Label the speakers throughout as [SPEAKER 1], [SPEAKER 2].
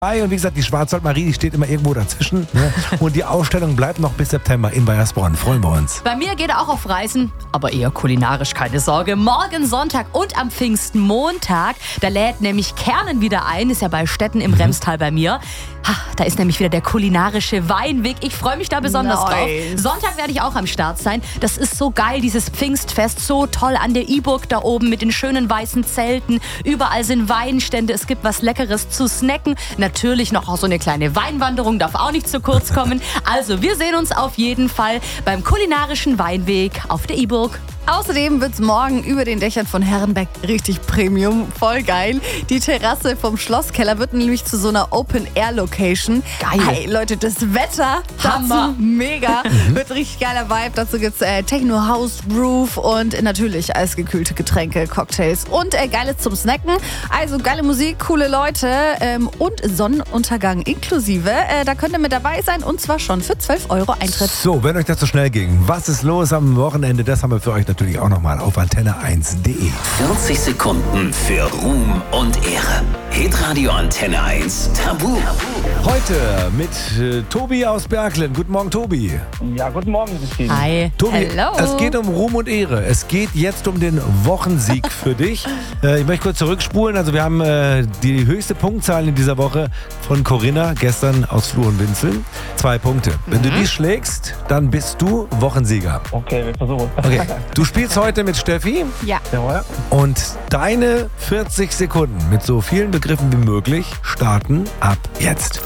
[SPEAKER 1] Und wie gesagt, die Schwarzwald-Marie, die steht immer irgendwo dazwischen. Ne? Und die Ausstellung bleibt noch bis September in Baiersbronn. Freuen wir uns.
[SPEAKER 2] Bei mir geht er auch auf Reisen, aber eher kulinarisch, keine Sorge. Morgen Sonntag und am Pfingstmontag, da lädt nämlich Kernen wieder ein, ist ja bei Stetten im Remstal bei mir. Da ist nämlich wieder der kulinarische Weinweg. Ich freue mich da besonders drauf. Sonntag werde ich auch am Start sein. Das ist so geil, dieses Pfingstfest. So toll an der Iburg da oben mit den schönen weißen Zelten. Überall sind Weinstände. Es gibt was Leckeres zu snacken. Natürlich noch auch so eine kleine Weinwanderung. Darf auch nicht zu kurz kommen. Also wir sehen uns auf jeden Fall beim kulinarischen Weinweg auf der Iburg.
[SPEAKER 3] Außerdem wird's morgen über den Dächern von Herrenbeck richtig Premium. Voll geil. Die Terrasse vom Schlosskeller wird nämlich zu so einer Open-Air-Location.
[SPEAKER 2] Geil.
[SPEAKER 3] Hey Leute, das Wetter,
[SPEAKER 2] Hammer.
[SPEAKER 3] dazu mega. Wird richtig geiler Vibe. Dazu gibt's Techno, House, Groove und natürlich eisgekühlte Getränke, Cocktails und Geiles zum Snacken. Also geile Musik, coole Leute und Sonnenuntergang inklusive. Da könnt ihr mit dabei sein und zwar schon für 12 € Eintritt.
[SPEAKER 1] So, wenn euch das so schnell ging, was ist los am Wochenende? Das haben wir für euch natürlich auch nochmal auf antenne1.de.
[SPEAKER 4] 40 Sekunden für Ruhm und Ehre. Hitradio Antenne 1 Tabu.
[SPEAKER 1] Heute mit Tobi aus Berglen. Guten Morgen, Tobi.
[SPEAKER 5] Ja, guten Morgen, Christine.
[SPEAKER 2] Hi.
[SPEAKER 1] Tobi,
[SPEAKER 3] Hello.
[SPEAKER 1] es geht um Ruhm und Ehre. Es geht jetzt um den Wochensieg für dich. Ich möchte kurz zurückspulen. Also wir haben die höchste Punktzahl in dieser Woche von Corinna gestern aus Florenwinzel. 2 Punkte. Wenn du die schlägst, dann bist du Wochensieger.
[SPEAKER 5] Okay, wir versuchen.
[SPEAKER 1] Okay. Du spielst heute mit Steffi
[SPEAKER 3] Ja.
[SPEAKER 5] Jawohl.
[SPEAKER 1] und deine 40 Sekunden mit so vielen Begriffen wie möglich starten ab jetzt.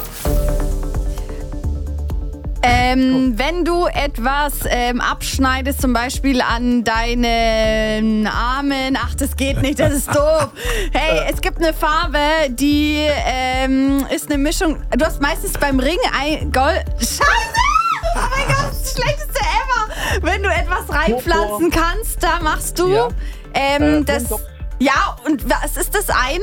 [SPEAKER 3] Wenn du etwas abschneidest, zum Beispiel an deinen Armen, ach, das geht nicht, das ist doof. Hey, es gibt eine Farbe, die ist eine Mischung. Du hast meistens beim Ring ein Gold. Scheiße! Oh mein Gott, das ist das Schlechteste ever. Wenn du etwas reinpflanzen kannst, da machst du
[SPEAKER 5] Ja.
[SPEAKER 3] das.
[SPEAKER 5] Blumentopf.
[SPEAKER 3] Ja, und was ist das ein?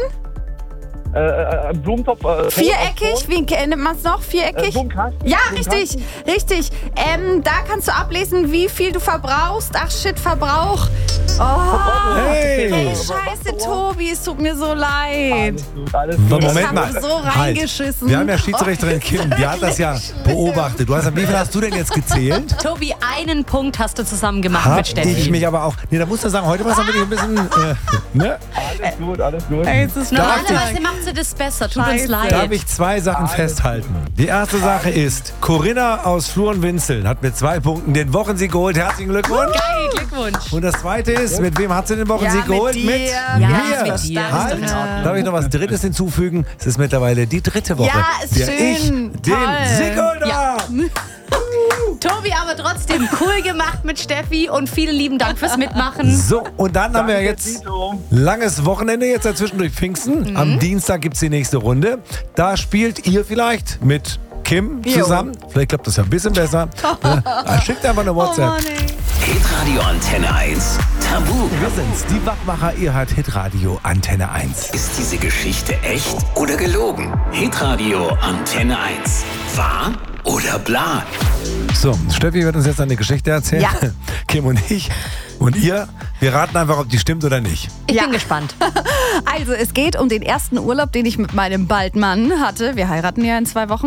[SPEAKER 5] Blumentopf.
[SPEAKER 3] Viereckig? Wie nennt man es noch? Viereckig?
[SPEAKER 5] Blumenkasten.
[SPEAKER 3] Ja, richtig. Da kannst du ablesen, wie viel du verbrauchst. Ach shit, Verbrauch. Oh,
[SPEAKER 1] Hey!
[SPEAKER 3] scheiße, Tobi, es tut mir so leid.
[SPEAKER 5] Alles gut.
[SPEAKER 1] Moment
[SPEAKER 3] Ich hab
[SPEAKER 1] mal.
[SPEAKER 3] so reingeschissen.
[SPEAKER 1] Wir haben ja Schiedsrichterin Kim, die hat das ja beobachtet. Wie viel hast du denn jetzt gezählt?
[SPEAKER 2] Tobi, einen Punkt hast du zusammen gemacht
[SPEAKER 1] Hab
[SPEAKER 2] mit Steffi.
[SPEAKER 1] ich mich aber auch... Nee, da musst du sagen, heute war es wirklich ein bisschen... ne?
[SPEAKER 5] Alles gut.
[SPEAKER 3] Ey, es ist
[SPEAKER 2] Normalerweise macht sie das besser, tut uns
[SPEAKER 3] Scheiße.
[SPEAKER 2] leid.
[SPEAKER 1] Darf ich 2 Sachen festhalten? Die erste Sache ist, Corinna aus Florenwinzel hat mit 2 Punkten den Wochensieg geholt. Herzlichen Glückwunsch.
[SPEAKER 2] Geil, Glückwunsch.
[SPEAKER 1] Und das zweite ist, mit wem hat sie den Wochensieg geholt?
[SPEAKER 3] mit dir.
[SPEAKER 2] Ja,
[SPEAKER 1] mir.
[SPEAKER 2] mit dir.
[SPEAKER 1] Halt.
[SPEAKER 2] Ist doch in Ordnung.
[SPEAKER 1] Darf ich noch was Drittes hinzufügen? Es ist mittlerweile die 3. Woche,
[SPEAKER 3] Ja, ist
[SPEAKER 1] der
[SPEAKER 3] schön.
[SPEAKER 1] ich den
[SPEAKER 3] Toll.
[SPEAKER 1] Sieg geholt
[SPEAKER 2] Ja.
[SPEAKER 1] habe.
[SPEAKER 2] Tobi, aber trotzdem cool gemacht mit Steffi und vielen lieben Dank fürs Mitmachen.
[SPEAKER 1] So, und dann haben wir jetzt
[SPEAKER 5] Tito.
[SPEAKER 1] langes Wochenende, jetzt dazwischen durch Pfingsten. Am Dienstag gibt es die nächste Runde. Da spielt ihr vielleicht mit Kim zusammen. Vielleicht klappt das ja ein bisschen besser. Schickt einfach eine WhatsApp.
[SPEAKER 3] Mann, ey.
[SPEAKER 4] Hitradio Antenne 1 Tabu.
[SPEAKER 1] Wir sind's, die Wachmacher, ihr hört Hitradio Antenne 1.
[SPEAKER 4] Ist diese Geschichte echt oder gelogen? Hitradio Antenne 1. Wahr oder bla?
[SPEAKER 1] So, Steffi wird uns jetzt eine Geschichte erzählen.
[SPEAKER 3] Ja.
[SPEAKER 1] Kim und ich. Und ihr, wir raten einfach, ob die stimmt oder nicht.
[SPEAKER 2] Ich
[SPEAKER 3] Ja.
[SPEAKER 2] bin gespannt.
[SPEAKER 3] Also, es geht um den ersten Urlaub, den ich mit meinem Baldmann hatte. Wir heiraten ja in 2 Wochen.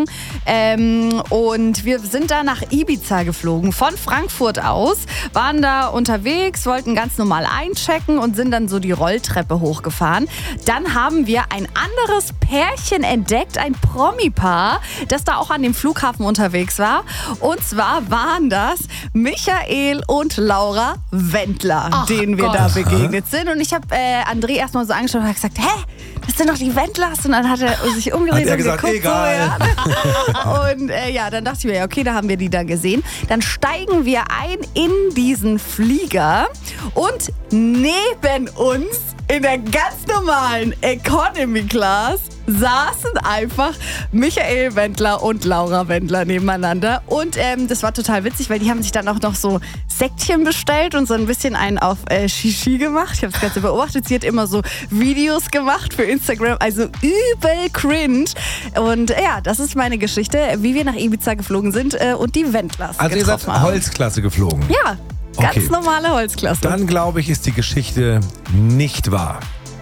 [SPEAKER 3] Und wir sind da nach Ibiza geflogen, von Frankfurt aus. Waren da unterwegs, wollten ganz normal einchecken und sind dann so die Rolltreppe hochgefahren. Dann haben wir ein anderes Pärchen entdeckt, ein Promi-Paar, das da auch an dem Flughafen unterwegs war. Und zwar waren das Michael und Laura Wendler,
[SPEAKER 2] Ach
[SPEAKER 3] denen wir
[SPEAKER 2] Gott.
[SPEAKER 3] da begegnet sind. Und ich habe André erstmal so angeschaut und habe gesagt, hä, das sind doch die Wendlers. Und dann hat er sich umgedreht
[SPEAKER 1] Hat er
[SPEAKER 3] und
[SPEAKER 1] gesagt,
[SPEAKER 3] geguckt.
[SPEAKER 1] egal.
[SPEAKER 3] So, ja. Und dann dachte ich mir, ja, okay, da haben wir die dann gesehen. Dann steigen wir ein in diesen Flieger und neben uns in der ganz normalen Economy Class saßen einfach Michael Wendler und Laura Wendler nebeneinander. Und das war total witzig, weil die haben sich dann auch noch so Säckchen bestellt und so ein bisschen einen auf Shishi gemacht. Ich habe das Ganze beobachtet. Sie hat immer so Videos gemacht für Instagram, also übel cringe. Und ja, das ist meine Geschichte, wie wir nach Ibiza geflogen sind und die Wendlers
[SPEAKER 1] Also ihr seid
[SPEAKER 3] getroffen haben.
[SPEAKER 1] Holzklasse geflogen.
[SPEAKER 3] Ja, ganz
[SPEAKER 1] Okay.
[SPEAKER 3] normale Holzklasse.
[SPEAKER 1] Dann glaube ich, ist die Geschichte nicht wahr.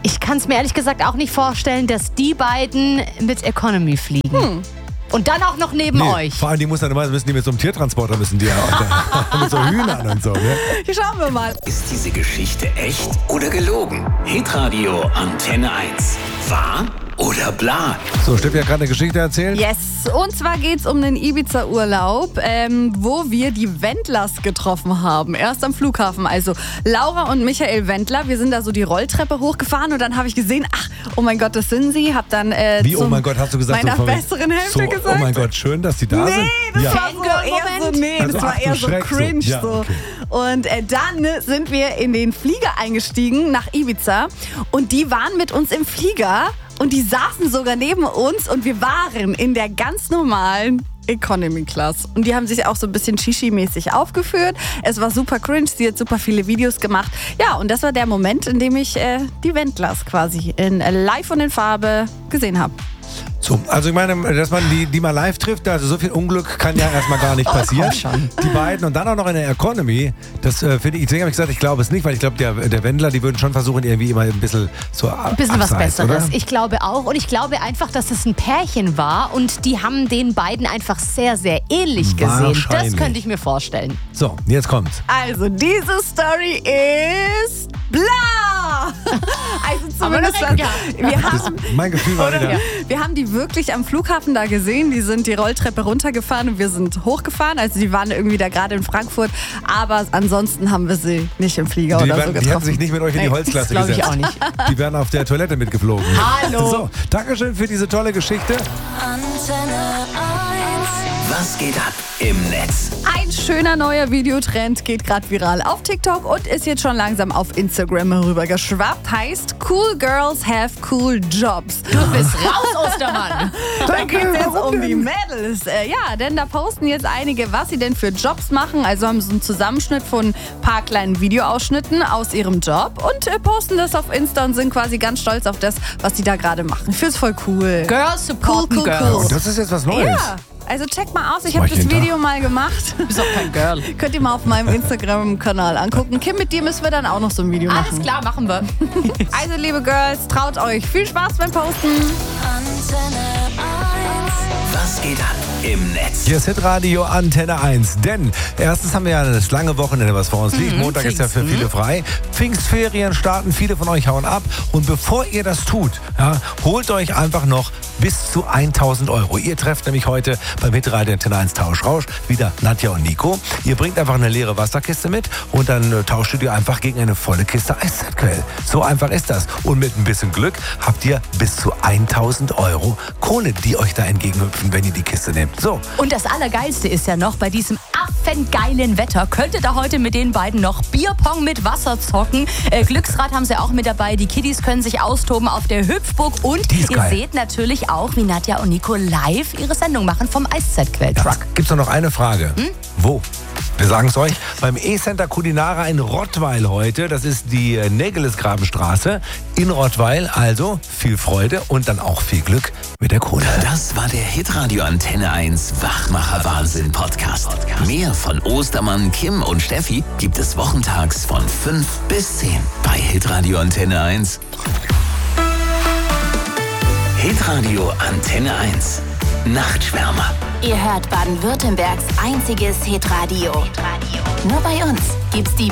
[SPEAKER 2] Ich kann es mir ehrlich gesagt auch nicht vorstellen, dass die beiden mit Economy fliegen. Und dann auch noch neben euch.
[SPEAKER 1] Vor allem, müssen die mit so einem Tiertransporter, müssen die mit so Hühnern und so. Ne?
[SPEAKER 3] Schauen wir mal.
[SPEAKER 4] Ist diese Geschichte echt oder gelogen? Hitradio Antenne 1. Wahr oder bla?
[SPEAKER 1] So, Steffi hat gerade eine Geschichte erzählt.
[SPEAKER 3] Yes, und zwar geht's um den Ibiza-Urlaub, wo wir die Wendlers getroffen haben. Erst am Flughafen. Also Laura und Michael Wendler, wir sind da so die Rolltreppe hochgefahren und dann habe ich gesehen, ach, oh mein Gott, das sind sie. Hab dann
[SPEAKER 1] Wie, oh mein Gott, hast du gesagt?
[SPEAKER 3] meiner
[SPEAKER 1] so
[SPEAKER 3] besseren Hälfte
[SPEAKER 1] so,
[SPEAKER 3] gesagt.
[SPEAKER 1] Oh mein Gott, schön, dass die da sind.
[SPEAKER 3] Nee, das
[SPEAKER 1] Ja.
[SPEAKER 3] war so eher so,
[SPEAKER 1] Also,
[SPEAKER 3] das war
[SPEAKER 1] ach du
[SPEAKER 3] eher so
[SPEAKER 1] Schreck, so.
[SPEAKER 3] cringe
[SPEAKER 1] Ja,
[SPEAKER 3] so.
[SPEAKER 1] okay.
[SPEAKER 3] Und dann sind wir in den Flieger eingestiegen nach Ibiza und die waren mit uns im Flieger und die saßen sogar neben uns und wir waren in der ganz normalen Economy Class. Und die haben sich auch so ein bisschen Shishi-mäßig aufgeführt. Es war super cringe, sie hat super viele Videos gemacht. Ja, und das war der Moment, in dem ich die Wendlers quasi in live und in Farbe gesehen habe.
[SPEAKER 1] So, also ich meine, dass man die mal live trifft, also so viel Unglück kann ja erstmal gar nicht passieren. Die beiden und dann auch noch in der Economy, das finde ich, deswegen habe ich gesagt, ich glaube es nicht, weil ich glaube, der Wendler, die würden schon versuchen, irgendwie immer ein bisschen so
[SPEAKER 2] Ein bisschen was
[SPEAKER 1] abseits,
[SPEAKER 2] Besseres.
[SPEAKER 1] oder?
[SPEAKER 2] Ich glaube auch. Und ich glaube einfach, dass es ein Pärchen war und die haben den beiden einfach sehr, sehr ähnlich gesehen. Das
[SPEAKER 1] Wahrscheinlich.
[SPEAKER 2] könnte ich mir vorstellen.
[SPEAKER 1] So, jetzt kommt's.
[SPEAKER 3] Also, diese Story ist bla! Also
[SPEAKER 2] Aber
[SPEAKER 3] zumindest,
[SPEAKER 2] direkt, ja.
[SPEAKER 3] wir haben...
[SPEAKER 1] Mein Gefühl war wieder...
[SPEAKER 3] Wir haben die wirklich am Flughafen da gesehen. Die sind die Rolltreppe runtergefahren und wir sind hochgefahren. Also die waren irgendwie da gerade in Frankfurt. Aber ansonsten haben wir sie nicht im Flieger
[SPEAKER 1] Die,
[SPEAKER 3] oder so
[SPEAKER 1] werden, die
[SPEAKER 3] getroffen.
[SPEAKER 1] hätten sich nicht mit euch in die
[SPEAKER 3] Nee,
[SPEAKER 1] Holzklasse
[SPEAKER 2] glaub ich
[SPEAKER 1] gesetzt.
[SPEAKER 2] auch nicht.
[SPEAKER 1] Die wären auf der Toilette mitgeflogen.
[SPEAKER 2] Hallo.
[SPEAKER 1] So, Dankeschön für diese tolle Geschichte.
[SPEAKER 6] Antenne 1.
[SPEAKER 4] Was geht ab im Netz?
[SPEAKER 3] Ein schöner neuer Videotrend geht gerade viral auf TikTok und ist jetzt schon langsam auf Instagram herübergeschwappt. Heißt, cool girls have cool jobs.
[SPEAKER 2] Du bist raus, Ostermann.
[SPEAKER 3] Da geht es jetzt um die Mädels. Ja, denn da posten jetzt einige, was sie denn für Jobs machen. Also haben sie einen Zusammenschnitt von ein paar kleinen Videoausschnitten aus ihrem Job und posten das auf Insta und sind quasi ganz stolz auf das, was sie da gerade machen. Ich finde es voll cool.
[SPEAKER 2] Girls supporten
[SPEAKER 3] Cool, cool,
[SPEAKER 2] Girls.
[SPEAKER 3] cool.
[SPEAKER 1] Und das ist jetzt was Neues.
[SPEAKER 3] Ja, also check mal aus. Ich
[SPEAKER 1] mach
[SPEAKER 3] habe
[SPEAKER 1] ich
[SPEAKER 3] das
[SPEAKER 1] jeden Tag.
[SPEAKER 3] Video mal gemacht.
[SPEAKER 2] Du bist doch kein Girl.
[SPEAKER 3] Könnt ihr mal auf meinem Instagram-Kanal angucken. Kim, mit dir müssen wir dann auch noch so ein Video machen.
[SPEAKER 2] Alles klar, machen wir.
[SPEAKER 3] Also, liebe Girls, traut euch. Viel Spaß beim Posten.
[SPEAKER 6] Antenne 1.
[SPEAKER 4] Was geht ab im Netz?
[SPEAKER 1] Hier ist Hitradio Antenne 1. Denn erstens haben wir ja das lange Wochenende, was vor uns liegt. Montag ist ja für viele frei. Pfingstferien starten, viele von euch hauen ab. Und bevor ihr das tut, ja, holt euch einfach noch bis zu 1.000 Euro. Ihr trefft nämlich heute beim Hitradio Antenne 1 Tauschrausch wieder Nadja und Nico. Ihr bringt einfach eine leere Wasserkiste mit und dann tauscht ihr einfach gegen eine volle Kiste Eiszeitquell. So einfach ist das. Und mit ein bisschen Glück habt ihr bis zu 1.000 Euro Kohle, die euch da entgegenhüpfen, wenn ihr die Kiste nehmt. So,
[SPEAKER 2] Und das Allergeilste ist ja noch, bei diesem affengeilen Wetter könnt ihr da heute mit den beiden noch Bierpong mit Wasser zocken. Glücksrad haben sie auch mit dabei. Die Kiddies können sich austoben auf der Hüpfburg. Und
[SPEAKER 1] Die ist
[SPEAKER 2] ihr
[SPEAKER 1] geil.
[SPEAKER 2] seht natürlich auch, wie Nadja und Nico live ihre Sendung machen vom Eiszeitquell-Truck.
[SPEAKER 1] gibt's noch eine Frage. Wo? Wir sagen es euch, beim E-Center Kulinara in Rottweil heute. Das ist die Nägelesgrabenstraße in Rottweil. Also viel Freude und dann auch viel Glück mit der Kohle.
[SPEAKER 4] Das war der Hitradio Antenne 1 Wachmacher Wahnsinn Podcast. Mehr von Ostermann, Kim und Steffi gibt es wochentags von 5 bis 10 bei Hitradio Antenne 1. Hitradio Antenne 1. Nachtschwärmer.
[SPEAKER 6] Ihr hört Baden-Württembergs einziges Hitradio. Nur bei uns gibt's die